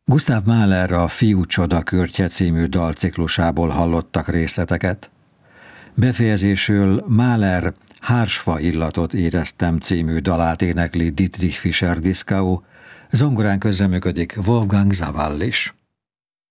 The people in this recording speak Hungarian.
Gustav Mahler a Fiú csodakürtje című dalciklusából hallottak részleteket. Befejezésül Mahler Hársfa illatot éreztem című dalát énekli Dietrich Fischer-Dieskau, zongorán közreműködik Wolfgang Sawallisch.